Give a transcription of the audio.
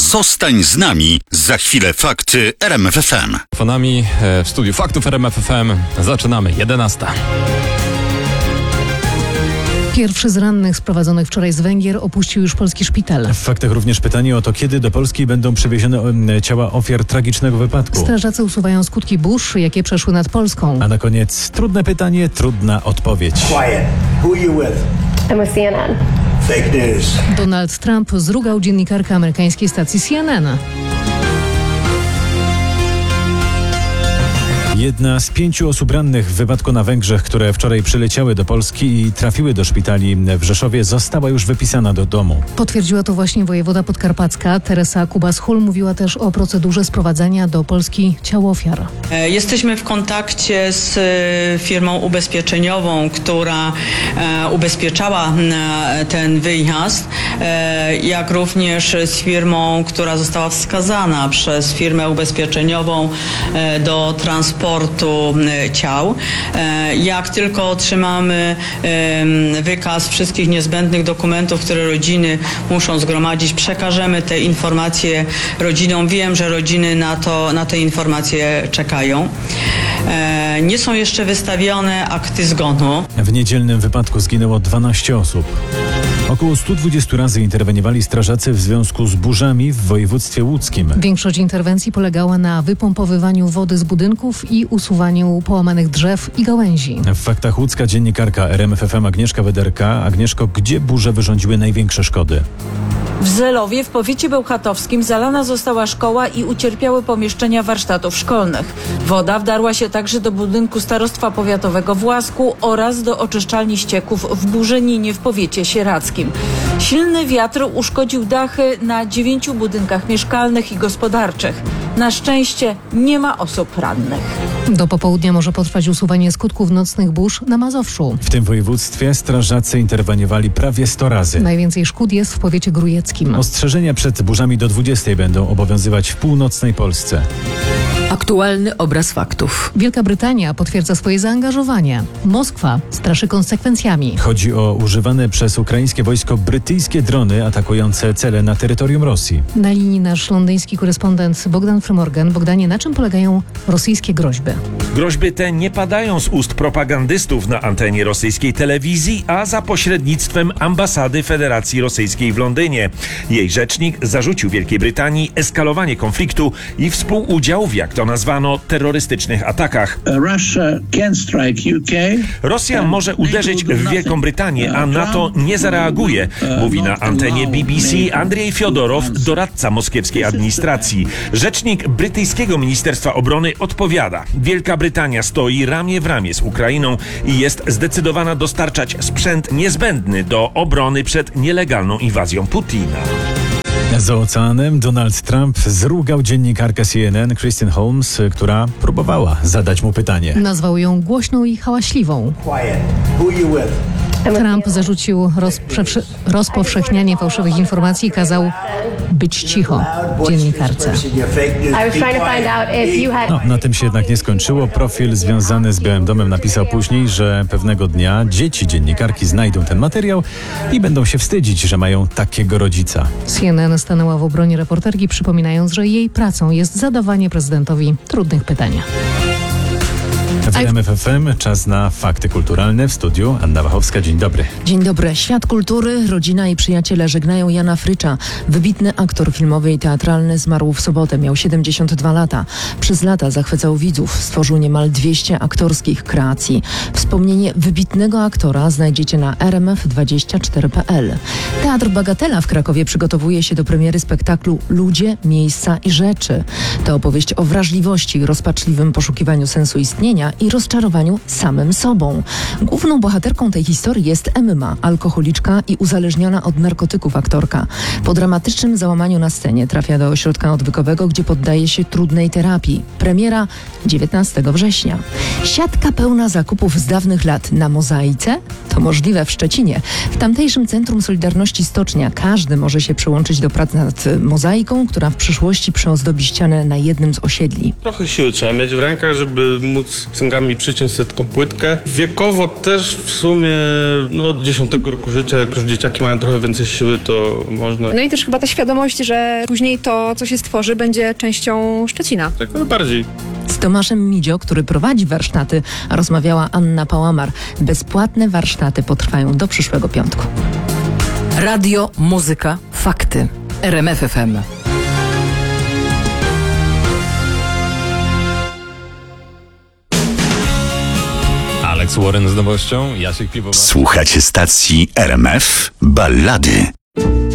Zostań z nami. Za chwilę fakty RMF FM. Fanami w studiu faktów RMF FM zaczynamy 11. Pierwszy z rannych sprowadzonych wczoraj z Węgier opuścił już polski szpital. W faktach również pytanie o to, kiedy do Polski będą przewiezione ciała ofiar tragicznego wypadku. Strażacy usuwają skutki burz, jakie przeszły nad Polską. A na koniec trudne pytanie, trudna odpowiedź. Quiet. Who are you with? I'm with CNN. Fake news. Donald Trump zrugał dziennikarkę amerykańskiej stacji CNN. Jedna z 5 osób rannych w wypadku na Węgrzech, które wczoraj przyleciały do Polski i trafiły do szpitali w Rzeszowie, została już wypisana do domu. Potwierdziła to właśnie wojewoda podkarpacka. Teresa Kubas-Hull mówiła też o procedurze sprowadzania do Polski ciał ofiar. Jesteśmy w kontakcie z firmą ubezpieczeniową, która ubezpieczała ten wyjazd, jak również z firmą, która została wskazana przez firmę ubezpieczeniową do transportu ciał. Jak tylko otrzymamy wykaz wszystkich niezbędnych dokumentów, które rodziny muszą zgromadzić, przekażemy te informacje rodzinom. Wiem, że rodziny na te informacje czekają. Nie są jeszcze wystawione akty zgonu. W niedzielnym wypadku zginęło 12 osób. Około 120 razy interweniowali strażacy w związku z burzami w województwie łódzkim. Większość interwencji polegała na wypompowywaniu wody z budynków i usuwaniu połamanych drzew i gałęzi. W faktach łódzka dziennikarka RMF FM Agnieszka Wederka. Agnieszko, gdzie burze wyrządziły największe szkody? W Zelowie w powiecie bełchatowskim zalana została szkoła i ucierpiały pomieszczenia warsztatów szkolnych. Woda wdarła się także do budynku starostwa powiatowego w Łasku oraz do oczyszczalni ścieków w Burzeninie w powiecie sieradzkim. Silny wiatr uszkodził dachy na 9 budynkach mieszkalnych i gospodarczych. Na szczęście nie ma osób rannych. Do popołudnia może potrwać usuwanie skutków nocnych burz na Mazowszu. W tym województwie strażacy interweniowali prawie 100 razy. Najwięcej szkód jest w powiecie grójeckim. Ostrzeżenia przed burzami do 20 będą obowiązywać w północnej Polsce. Aktualny obraz faktów. Wielka Brytania potwierdza swoje zaangażowanie. Moskwa straszy konsekwencjami. Chodzi o używane przez ukraińskie wojsko brytyjskie drony atakujące cele na terytorium Rosji. Na linii nasz londyński korespondent Bogdan Frymorgan. Bogdanie, na czym polegają rosyjskie groźby? Groźby te nie padają z ust propagandystów na antenie rosyjskiej telewizji, a za pośrednictwem ambasady Federacji Rosyjskiej w Londynie. Jej rzecznik zarzucił Wielkiej Brytanii eskalowanie konfliktu i współudział w, jak to nazwano, terrorystycznych atakach. Rosja może uderzyć w Wielką Brytanię, a NATO nie zareaguje, mówi na antenie BBC Andrzej Fiodorow, doradca moskiewskiej administracji. Rzecznik brytyjskiego Ministerstwa Obrony odpowiada: Wielka Brytania stoi ramię w ramię z Ukrainą i jest zdecydowana dostarczać sprzęt niezbędny do obrony przed nielegalną inwazją Putina. Za oceanem Donald Trump zrugał dziennikarkę CNN Christine Holmes, która próbowała zadać mu pytanie. Nazwał ją głośną i hałaśliwą. Quiet. Who are you with? Trump zarzucił rozpowszechnianie fałszywych informacji i kazał być cicho dziennikarce. Na tym się jednak nie skończyło. Profil związany z Białym Domem napisał później, że pewnego dnia dzieci dziennikarki znajdą ten materiał i będą się wstydzić, że mają takiego rodzica. CNN stanęła w obronie reporterki, przypominając, że jej pracą jest zadawanie prezydentowi trudnych pytań. W RMF FM czas na fakty kulturalne. W studiu Anna Wachowska. Dzień dobry. Dzień dobry. Świat kultury, rodzina i przyjaciele żegnają Jana Frycza. Wybitny aktor filmowy i teatralny zmarł w sobotę. Miał 72 lata. Przez lata zachwycał widzów. Stworzył niemal 200 aktorskich kreacji. Wspomnienie wybitnego aktora znajdziecie na rmf24.pl. Teatr Bagatela w Krakowie przygotowuje się do premiery spektaklu Ludzie, miejsca i rzeczy. To opowieść o wrażliwości, rozpaczliwym poszukiwaniu sensu istnienia i rozczarowaniu samym sobą. Główną bohaterką tej historii jest Emma, alkoholiczka i uzależniona od narkotyków aktorka. Po dramatycznym załamaniu na scenie trafia do ośrodka odwykowego, gdzie poddaje się trudnej terapii. Premiera 19 września. Siatka pełna zakupów z dawnych lat na Mozaice? To możliwe w Szczecinie. W tamtejszym Centrum Solidarności Stocznia każdy może się przyłączyć do prac nad mozaiką, która w przyszłości przyozdobi ścianę na jednym z osiedli. Trochę siły trzeba mieć w rękach, żeby móc sięgamy i przyciąć sobie taką płytkę. Wiekowo też w sumie od 10 roku życia, jak już dzieciaki mają trochę więcej siły, to można. No i też chyba ta świadomość, że później to, co się stworzy, będzie częścią Szczecina. Tak najbardziej. Z Tomaszem Midzio, który prowadzi warsztaty, rozmawiała Anna Pałamar. Bezpłatne warsztaty potrwają do przyszłego piątku. Radio, muzyka, fakty. RMF FM. Alex Warren z nowością, Jasiek Piwowarski. Słuchacie stacji RMF Ballady.